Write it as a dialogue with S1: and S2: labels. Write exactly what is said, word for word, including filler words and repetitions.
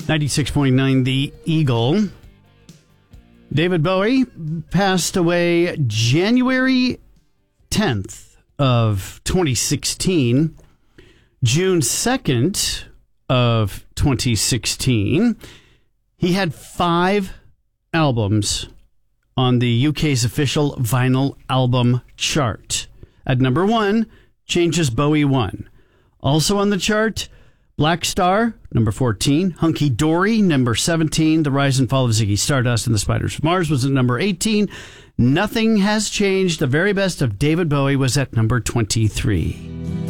S1: ninety-six point nine The Eagle. David Bowie passed away January tenth of twenty sixteen. June second of twenty sixteen. He had five albums on the U K's official vinyl album chart. At number one, Changes Bowie one. Also on the chart, Black Star, number fourteen. Hunky Dory, number seventeen. The Rise and Fall of Ziggy Stardust and the Spiders from Mars was at number eighteen. Nothing Has Changed, the very best of David Bowie, was at number twenty-three.